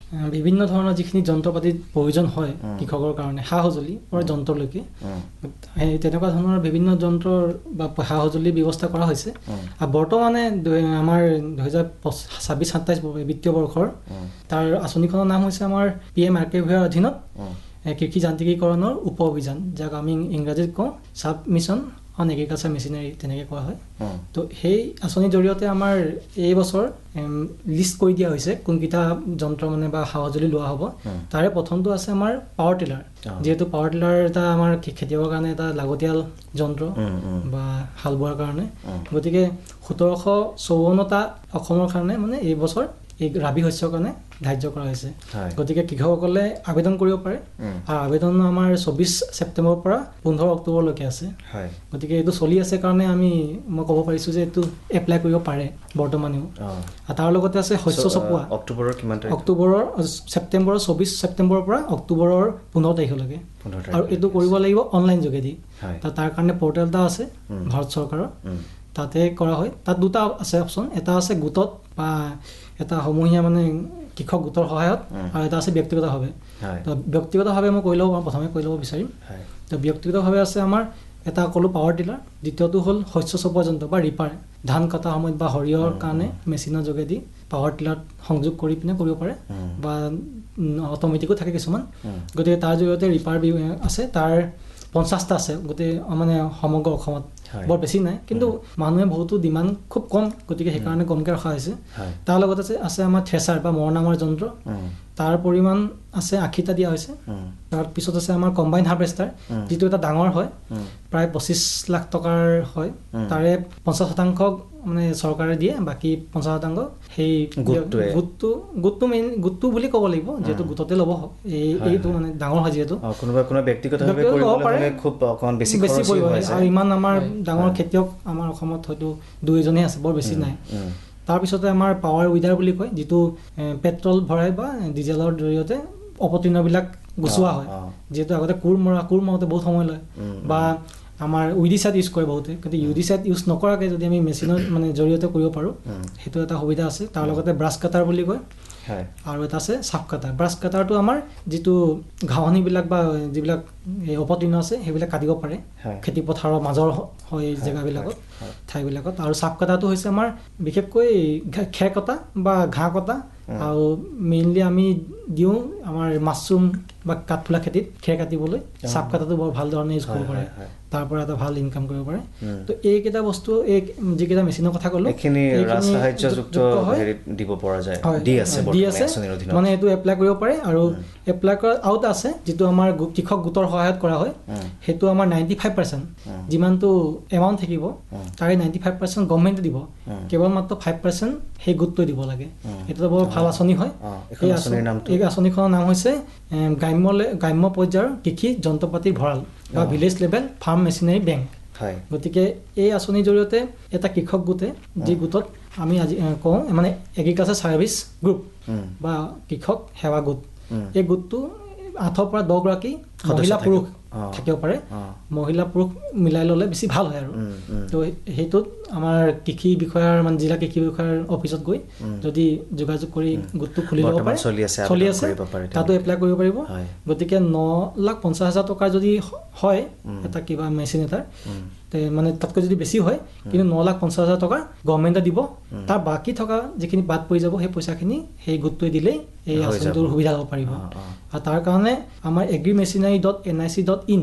বিভিন্ন ধৰণৰ যিখিনি যন্ত্ৰপাতিৰ প্ৰয়োজন হয় কৃষকৰ কাৰণে সা সঁজুলি পৰা যন্ত্ৰলৈকে তেনেকুৱা ধৰণৰ বিভিন্ন যন্ত্ৰৰ বা সা সঁজুলিৰ ব্যৱস্থা কৰা হৈছে আৰু বৰ্তমানে আমাৰ 2026-27 বিত্তীয় বৰ্ষৰ তাৰ আঁচনিখনৰ নাম হৈছে আমাৰ PM-RKVৰ অধীনত কৃষি যান্ত্ৰিকীকৰণৰ উপ অভিযান, যাক আমি ইংৰাজীত কওঁ sub mission on agriculture machinery তেনেকৈ কোৱা হয়। তো সেই আঁচনিৰ জৰিয়তে আমাৰ এই বছৰ লিষ্ট কৰি দিয়া হৈছে কোনকেইটা যন্ত্ৰ মানে বা সা সঁজুলি লোৱা হ'ব। তাৰে প্ৰথমটো আছে আমাৰ পাৱাৰ টিলাৰ, যিহেতু পাৱাৰ টিলাৰ এটা আমাৰ খেতিয়কৰ কাৰণে এটা লাগতিয়াল যন্ত্ৰ বা হাল বোৱাৰ কাৰণে। গতিকে 1754টা অসমৰ কাৰণে মানে এই বছৰ এই ৰাবি শস্যৰ কাৰণে ধাৰ্য কৰা হৈছে। গতিকে কৃষকসকলে আবেদন কৰিব পাৰে আৰু আবেদন আমাৰ 24 ছেপ্টেম্বৰৰ পৰা 15 অক্টোবৰলৈকে আছে। গতিকে এইটো চলি আছে কাৰণে মই ক'ব পাৰিছোঁ যে এইটো এপ্লাই কৰিব পাৰে বৰ্তমানেও। আৰু তাৰ লগতে আছে শস্য চপোৱা অক্টোবৰৰ কিমান তাৰিখ? ছেপ্টেম্বৰৰ 24 ছেপ্টেম্বৰৰ পৰা অক্টোবৰৰ 15 তাৰিখলৈকে। আৰু এইটো কৰিব লাগিব অনলাইন যোগেদি। তাৰ কাৰণে পৰ্টেল এটা আছে ভাৰত চৰকাৰৰ, তাতে কৰা হয়। তাত দুটা আছে অপশ্যন, এটা আছে গোটত বা এটা সমূহীয়া মানে কৃষক গোটৰ সহায়ত, আৰু এটা আছে ব্যক্তিগতভাৱে। তো ব্যক্তিগতভাৱে মই প্ৰথমে কৈ ল'ব বিচাৰিম। তো ব্যক্তিগতভাৱে আছে আমাৰ এটা ক'লো পাৱাৰ টিলাৰ, দ্বিতীয়টো হ'ল শস্য চপোৱা যন্ত্ৰ বা ৰিপাৰ। ধান কটা সময়ত বা সৰিয়হৰ কাৰণে মেচিনৰ যোগেদি পাৱাৰ টিলাৰত সংযোগ কৰি পিনে কৰিব পাৰে বা অট'মেটিকো থাকে কিছুমান। গতিকে তাৰ জৰিয়তে ৰিপাৰ আছে, তাৰ 50টা আছে গোটেই মানে সমগ্ৰ অসমত। বৰ বেছি নাই, কিন্তু মানুহে বহুতো ডিমাণ্ড খুব কম, গতিকে সেইকাৰণে কমকৈ ৰখা হৈছে। তাৰ লগতে আছে আমাৰ থ্ৰেচাৰ বা মৰণা মৰা যন্ত্ৰ, তাৰ পৰিমাণ আছে 80টা দিয়া হৈছে। তাৰপিছত আছে আমাৰ কম্বাইন হাৰ্ভেষ্টাৰ, যিটো এটা ডাঙৰ হয়, প্ৰায় 25 লাখ টকাৰ হয়। তাৰে 50% মানে চৰকাৰে দিয়ে, বাকী 50% সেই গোটটো বুলি ক'ব লাগিব, যিহেতু গোটতে ল'ব। এইটো মানে ডাঙৰ হয়, যিহেতু কোনোবা ব্যক্তিগতভাৱে কৰিব পাৰে খুব অকণ বেছি পৰিব। আৰু ইমান আমাৰ ডাঙৰ খেতিয়ক আমাৰ অসমত হয়তো 2-এজনেই আছে, বৰ বেছি নাই। তাৰপিছতে আমাৰ পাৱাৰ উইডাৰ বুলি কয়, যিটো পেট্ৰল ভৰাই বা ডিজেলৰ জৰিয়তে অপতৃণবিলাক গুচোৱা হয়। যিহেতু আগতে কোৰ মাৰোঁতে বহুত সময় লয়, বা আমাৰ উইডিচাইড ইউজ কৰে বহুতে, কিন্তু ইউডিচাইড ইউজ নকৰাকৈ যদি আমি মেচিনৰ মানে জৰিয়তে কৰিব পাৰোঁ, সেইটো এটা সুবিধা আছে। তাৰ লগতে ব্ৰাছ কাটাৰ বুলি কয়, আৰু এটা আছে চাফ কাটাৰ। ব্ৰাছ কাটাৰটো আমাৰ যিটো ঘাঁহনিবিলাক বা যিবিলাক অপতৃণ আছে সেইবিলাক কাটিব পাৰে খেতিপথাৰৰ মাজৰ হয় জেগাবিলাকত, ঠাইবিলাকত। আৰু চাফ কাটাৰটো হৈছে আমাৰ বিশেষকৈ খেৰ কটা বা ঘাঁহ কটা, আৰু মেইনলি আমি দিওঁ আমাৰ মাছৰুম বা কাঠফুলা খেতিত খেৰ কাটিবলৈ চাফ কাটাটো বৰ ভাল ধৰণে ইউজ কৰিব পাৰে, তাৰ পৰা এটা ভাল ইনকাম কৰিব পাৰে। তো এইকেইটা বস্তু, যিকেইটা মেচিনৰ কথা ক'লো, দি আছে মানে এইটো এপ্লাই কৰিব পাৰে। আৰু এপ্লাই কৰা আৰু এটা আছে, যিটো আমাৰ কৃষক গোটৰ সহায়ত কৰা হয়, সেইটো আমাৰ 95% যিমানটো এমাউণ্ট থাকিব তাৰে 95% গভৰ্ণমেণ্টে দিব, কেৱল মাত্ৰ 5% সেই গোটটোৱে দিব লাগে। এইটো বৰ ভাল আঁচনি হয়। এই আঁচনিখনৰ নাম হৈছে গ্ৰাম্য পৰ্যায়ৰ কৃষি যন্ত্ৰপাতিৰ ভঁৰাল বা village level farm machinery bank. গতিকে এই আঁচনিৰ জৰিয়তে এটা কৃষক গোটে, যি গোটত আমি আজি কওঁ মানে এগ্ৰিকালচাৰ ছাৰ্ভিচ গ্ৰুপ বা কৃষক সেৱা গোট, এই গোটটো 8 পৰা 10 গৰাকী মহিলা পুৰুষ থাকিব পাৰে। মহিলা পুৰুষ মিলাই ল'লে বেছি ভাল হয়। আৰু তো সেইটোত আমাৰ কৃষি বিষয়াৰ মানে জিলা কৃষি বিষয়াৰ অফিচত গৈ যদি যোগাযোগ কৰি গোটটো খুলি ল'ব পাৰে, চলি আছে, তাতো এপ্লাই কৰিব পাৰিব। গতিকে 9,50,000 টকাৰ যদি হয় এটা কিবা মেচিন এটাৰ, মানে তাতকৈ যদি বেছি হয়, কিন্তু 9,50,000 টকা গভৰ্ণমেণ্টে দিব। তাৰ বাকী থকা যিখিনি বাদ পৰি যাব, সেই পইচাখিনি সেই গোটটোৱে দিলেই এই আঁচনিটোৰ সুবিধা ল'ব পাৰিব। আৰু তাৰ কাৰণে আমাৰ agrimachinery.nic.in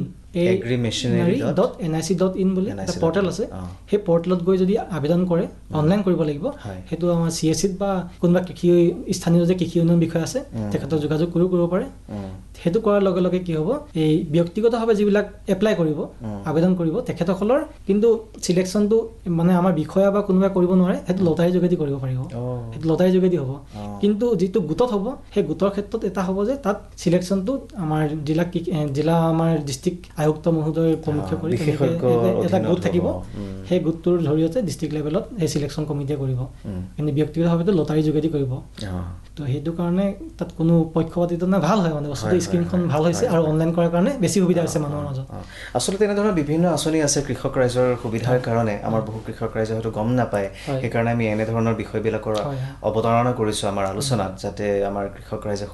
agrimachinery.nic.in বুলি এটা পৰ্টেল আছে, সেই পৰ্টেলত গৈ যদি আবেদন কৰে, অনলাইন কৰিব লাগিব। সেইটো আমাৰ CSCত বা কোনোবা স্থানীয় যে কৃষি উন্নয়ন বিষয় আছে, তেখেতক যোগাযোগ কৰিব পাৰে। সেইটো কৰাৰ লগে লগে কি হ'ব, এই ব্যক্তিগতভাৱে যিবিলাক এপ্লাই কৰিব, আবেদন কৰিব, তেখেতসকলৰ কিন্তু চিলেকশ্যনটো মানে আমাৰ বিষয়া বা কোনোবাই কৰিব নোৱাৰে, সেইটো লটাৰীৰ যোগেদি কৰিব পাৰিব। সেইটো লটাৰীৰ যোগেদি হ'ব। কিন্তু যিটো গোটত হ'ব, সেই গোটৰ ক্ষেত্ৰত এটা হ'ব যে তাত চিলেকশ্যনটো আমাৰ জিলা আমাৰ ডিষ্ট্ৰিক্ট আয়ুক্ত মহোদয়ৰ প্ৰমুখ্য কৰি এটা গোট থাকিব। সেই গোটটোৰ জৰিয়তে ডিষ্ট্ৰিক্ট লেভেলত সেই চিলেকশ্যন কমিটিয়ে কৰিব, কিন্তু ব্যক্তিগতভাৱে লটাৰীৰ যোগেদি কৰিব। তো সেইটো কাৰণে তাত কোনো পক্ষপাতিত্ব নাই, ভাল হয় মানে বস্তুটো। স্কিমখন ভাল হৈছে আৰু অনলাইন কৰাৰ কাৰণে বেছি সুবিধা হৈছে মানুহৰ মাজত। আচলতে এনেধৰণৰ বিভিন্ন আঁচনি আছে কৃষক ৰাইজৰ সুবিধাৰ কাৰণে। আমাৰ বহু কৃষক ৰাইজে হয়তো গম নাপায়, সেইকাৰণে আমি এনেধৰণৰ বিষয়বিলাকৰ অৱতাৰণা কৰিছোঁ আমাৰ আলোচনাত, যাতে আমাৰ কৃষক ৰাইজে